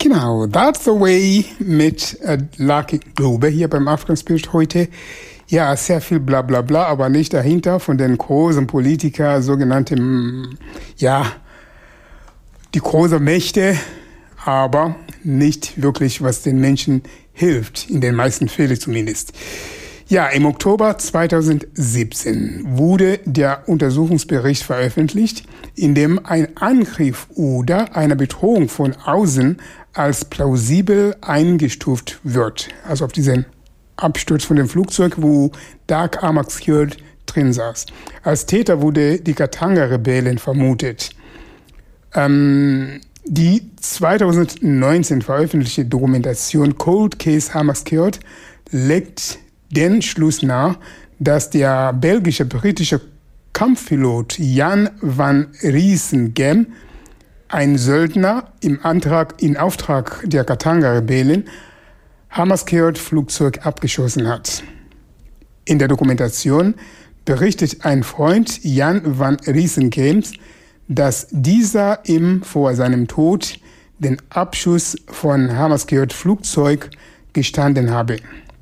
Genau, That's the Way mit Lucky Dube hier beim African Spirit heute. Ja, sehr viel bla bla bla, aber nicht dahinter von den großen Politikern, sogenannte, ja, die großen Mächte, aber nicht wirklich, was den Menschen hilft, in den meisten Fällen zumindest. Ja, im Oktober 2017 wurde der Untersuchungsbericht veröffentlicht, in dem ein Angriff oder eine Bedrohung von außen als plausibel eingestuft wird. Also auf diesen Absturz von dem Flugzeug, wo Dag Hammarskjöld drin saß. Als Täter wurde die Katanga-Rebellen vermutet. Die 2019 veröffentlichte Dokumentation Cold Case Hammarskjöld legt den Schluss nahe, dass der belgische-britische Kampfpilot Jan van Riesengem, ein Söldner in Auftrag der Katanga-Rebellen, Hammarskjöld-Flugzeug abgeschossen hat. In der Dokumentation berichtet ein Freund Jan van Riesengems, dass dieser ihm vor seinem Tod den Abschuss von Hammarskjöld-Flugzeug gestanden habe.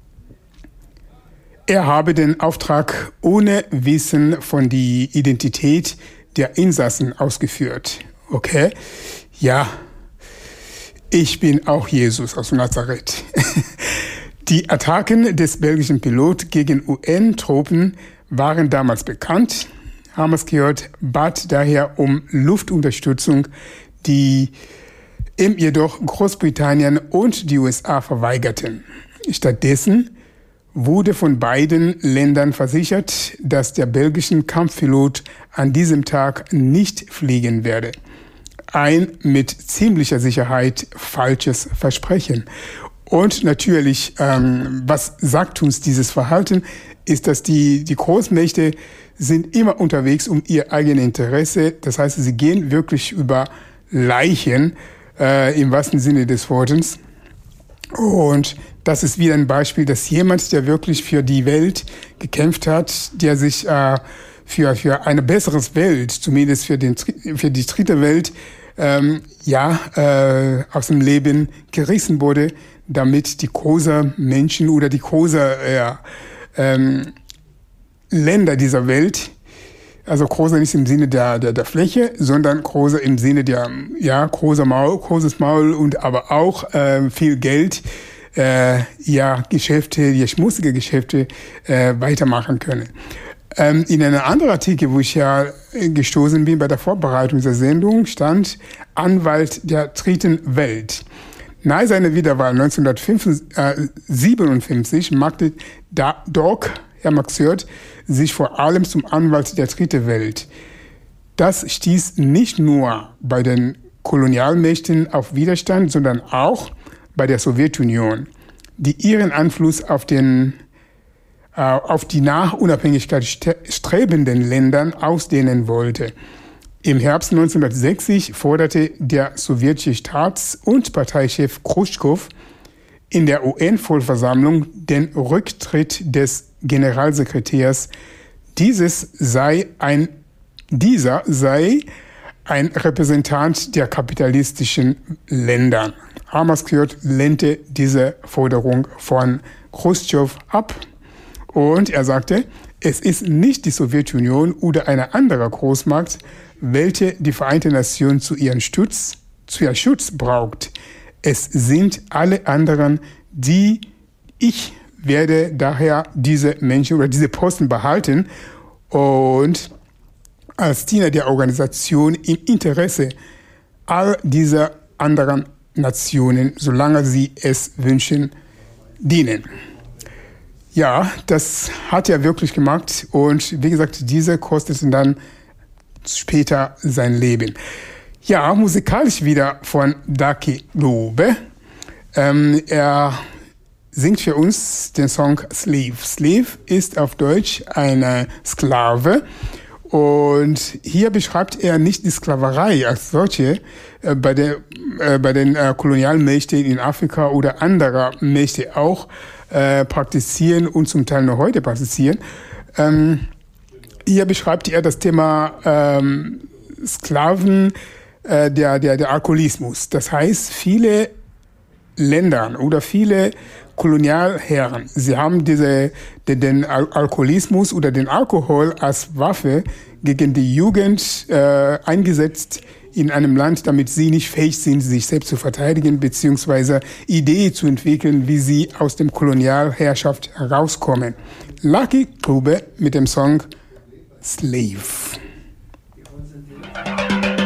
Er habe den Auftrag ohne Wissen von der Identität der Insassen ausgeführt. Okay? Ja, ich bin auch Jesus aus Nazareth. Die Attacken des belgischen Piloten gegen UN-Truppen waren damals bekannt. Hammarskjöld bat daher um Luftunterstützung, die ihm jedoch Großbritannien und die USA verweigerten. Stattdessen wurde von beiden Ländern versichert, dass der belgische Kampfpilot an diesem Tag nicht fliegen werde. Ein mit ziemlicher Sicherheit falsches Versprechen. Und natürlich, was sagt uns dieses Verhalten, ist, dass die Großmächte sind immer unterwegs um ihr eigenes Interesse. Das heißt, sie gehen wirklich über Leichen, im wahrsten Sinne des Wortes. Und das ist wieder ein Beispiel, dass jemand, der wirklich für die Welt gekämpft hat, der sich für eine bessere Welt, zumindest für die dritte Welt, aus dem Leben gerissen wurde, damit die großen Menschen oder die großen Länder dieser Welt, also großer nicht im Sinne der Fläche, sondern großer im Sinne der, großes Maul und aber auch viel Geld, Geschäfte, schmutzige Geschäfte weitermachen können. In einem anderen Artikel, wo ich ja gestoßen bin bei der Vorbereitung dieser Sendung, stand Anwalt der dritten Welt. Nach seiner Wiederwahl 1957 machte Dag Hammarskjöld sich vor allem zum Anwalt der dritten Welt. Das stieß nicht nur bei den Kolonialmächten auf Widerstand, sondern auch bei der Sowjetunion, die ihren Einfluss auf die nach Unabhängigkeit strebenden Ländern ausdehnen wollte. Im Herbst 1960 forderte der sowjetische Staats- und Parteichef Khrushchev in der UN-Vollversammlung den Rücktritt des Generalsekretärs. Dieser sei ein Repräsentant der kapitalistischen Länder. Hammarskjöld lehnte diese Forderung von Khrushchev ab und er sagte, es ist nicht die Sowjetunion oder eine andere Großmacht, welche die Vereinten Nationen zu ihrem Schutz braucht. Es sind alle anderen, ich werde daher diese Menschen oder diese Posten behalten und als Diener der Organisation im Interesse all dieser anderen Nationen, solange sie es wünschen, dienen. Ja, das hat er wirklich gemacht und wie gesagt, diese kosteten dann später sein Leben. Ja, musikalisch wieder von Lucky Dube. Er singt für uns den Song Slave. Slave ist auf Deutsch eine Sklave. Und hier beschreibt er nicht die Sklaverei als solche bei den Kolonialmächten in Afrika oder anderer Mächte auch praktizieren und zum Teil noch heute praktizieren. Hier beschreibt er das Thema Sklaven, der Alkoholismus. Das heißt, viele Ländern oder viele Kolonialherren, sie haben den Alkoholismus oder den Alkohol als Waffe gegen die Jugend eingesetzt in einem Land, damit sie nicht fähig sind, sich selbst zu verteidigen, beziehungsweise Ideen zu entwickeln, wie sie aus dem Kolonialherrschaft herauskommen. Lucky Dube mit dem Song Slave.